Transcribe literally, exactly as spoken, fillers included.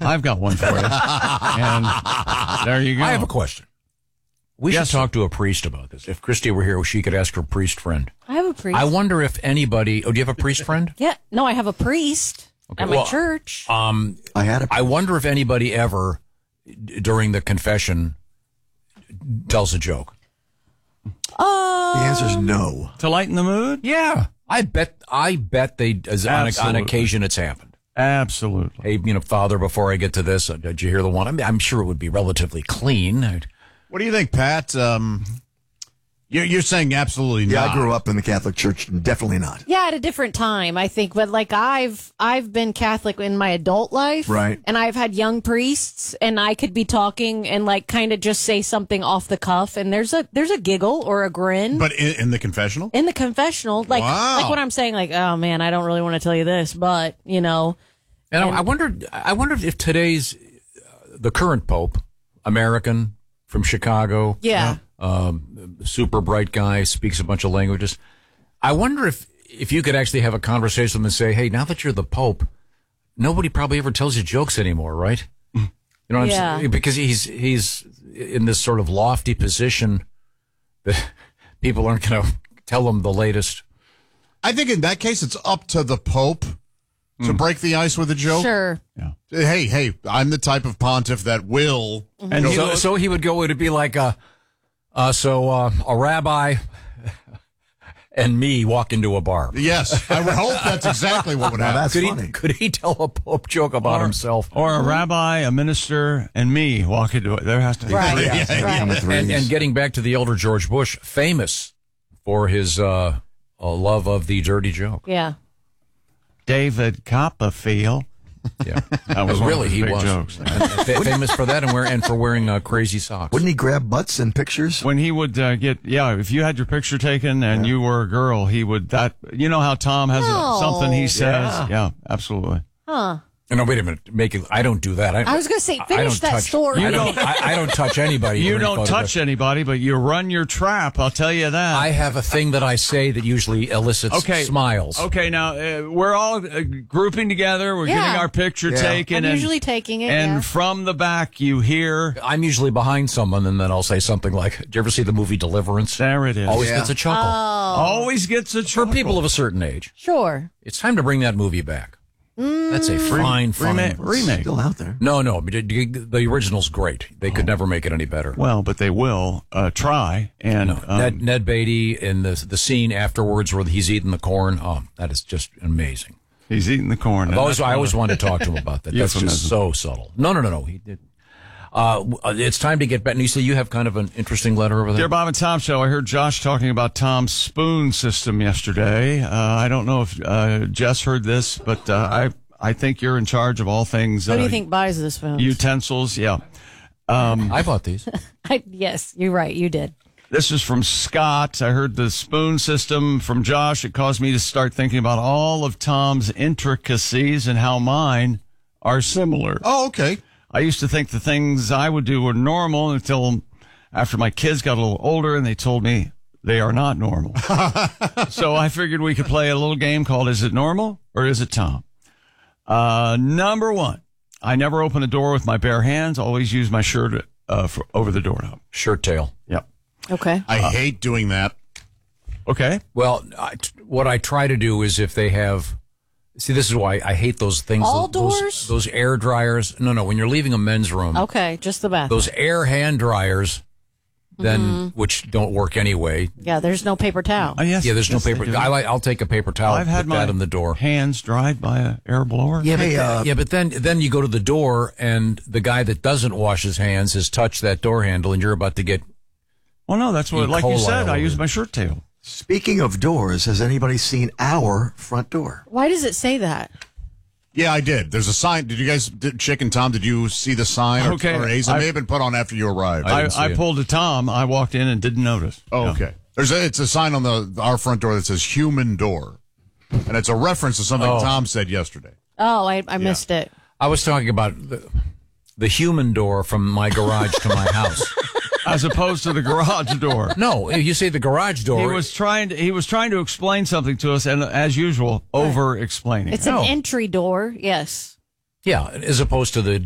I've got one for you. And there you go. I have a question. We Yes, should talk to a priest about this. If Christy were here, she could ask her priest friend. I have a priest. I wonder if anybody... Oh, do you have a priest friend? Yeah. No, I have a priest Okay, at my well, church. Um, I had a. I wonder if anybody ever, d- during the confession, tells a joke. Oh. The answer is no. To lighten the mood? Yeah. I bet I bet they, as on, on Absolutely. occasion, it's happened. Absolutely. Hey, you know, Father, before I get to this, uh, did you hear the one? I mean, I'm sure it would be relatively clean. I'd, What do you think, Pat? Um, you're, you're saying absolutely Yeah, not. I grew up in the Catholic Church. Definitely not. Yeah, at a different time, I think. But like I've I've been Catholic in my adult life, Right. And I've had young priests, and I could be talking and like kind of just say something off the cuff, and there's a there's a giggle or a grin. But in, in the confessional? in the confessional, like Wow. like what I'm saying, like, oh man, I don't really want to tell you this, but you know, and I, I wondered, I wondered if today's, uh, the current Pope, American, from Chicago, yeah. um, super bright guy, speaks a bunch of languages. I wonder if, if you could actually have a conversation with him and say, hey, now that you're the Pope, nobody probably ever tells you jokes anymore, right? You know what Yeah. I'm saying? Because he's, he's in this sort of lofty position that people aren't going to tell him the latest. I think in that case, it's up to the Pope to break the ice with a joke. Sure. Hey, hey, I'm the type of pontiff that will. And he So, will- so he would go, it'd be like, uh, uh, so uh, a rabbi and me walk into a bar. Yes, I would hope that's exactly what would Now happen. that's Could funny. he, could he tell a Pope joke about Or- himself? Or a rabbi, a minister, and me walk into it. There has to be. Right. Yeah, right. Number three. And, and getting back to the elder George Bush, famous for his uh, uh, love of the dirty joke. Yeah. David Copperfield. Yeah, That was one of really his he big was jokes. Fa- famous for that and wear and for wearing uh, crazy socks. Wouldn't he grab butts in pictures? When he would uh, get, yeah, if you had your picture taken and you were a girl, he would, that, you know how Tom has a, No. something he says? Yeah. Yeah, absolutely. Huh. No, wait a minute. Make it. I don't do that. I, I was gonna say, I finish don't that touch, story. I You don't. I, I don't touch anybody. You during don't photograph. touch anybody, but you run your trap. I'll tell you that. I have a thing that I say that usually elicits okay. smiles. Okay, now uh, we're all uh, grouping together. We're Yeah. getting our picture Yeah. taken. I'm and, usually taking it, And yeah. from the back, you hear, I'm usually behind someone, and then I'll say something like, "Did you ever see the movie Deliverance?" there it is. Always Yeah. gets a chuckle. Always gets a For chuckle. people of a certain age, Sure. it's time to bring that movie back. That's a fine, fine remake. remake. Still out there. No, no, but the the original's great. They could never make it any better. Well, but they will uh, try. And No, um, Ned, Ned Beatty and the the scene afterwards where he's eating the corn. Oh, that is just amazing. he's eating the corn. I've always, I always wanted to talk to him about that. That's Euphemism. just so subtle. No, no, no, no. He did. Uh, it's time to get back. And you say you have kind of an interesting letter over there. Dear Bob and Tom Show, I heard Josh talking about Tom's spoon system yesterday. Uh, I don't know if uh, Jess heard this, but uh, I I think you're in charge of all things. Who do uh, you think buys this phone? Utensils, yeah. Um, I bought these. I, yes, you're right. You did. This is from Scott. I heard the spoon system from Josh. It caused me to start thinking about all of Tom's intricacies and how mine are similar. Oh, okay. I used to think the things I would do were normal until after my kids got a little older and they told me they are not normal. So I figured we could play a little game called Is It Normal or Is It Tom? Uh, number one, I never open a door with my bare hands. Always use my shirt uh, for, over the doorknob. Shirt tail. Yep. Okay. I hate doing that. Okay. Well, I, what I try to do is if they have, see, this is why I hate those things. All those, doors? Those air dryers. No, no. When you're leaving a men's room, Okay, just the bathroom. those air hand dryers, then which don't work anyway. Yeah, there's no paper towel. Oh, yes. Yeah, there's yes, no they paper. do. I like. I'll take a paper towel. I've had put my that in the door. hands dried by an air blower. Yeah, but Hey, then, uh, yeah, but then then you go to the door and the guy that doesn't wash his hands has touched that door handle, and you're about to get. Well, no, that's what, E. like you coli said, all I use over. my shirt tail. Speaking of doors, has anybody seen our front door? Why does it say that? Yeah, I did. There's a sign. Did you guys, did, Chick and Tom, did you see the sign? Or, Okay. Or A's? It I- may have been put on after you arrived. I I, didn't see I it. pulled a Tom. I walked in and didn't notice. Oh, Yeah. okay. There's a, it's a sign on the our front door that says human door. And it's a reference to something Oh. Tom said yesterday. Oh, I, I missed it. I was talking about the, the human door from my garage to my house. As opposed to the garage door. No, if you say the garage door. He was trying to he was trying to explain something to us, and as usual, over explaining. It's No. an entry door. Yes. Yeah, as opposed to the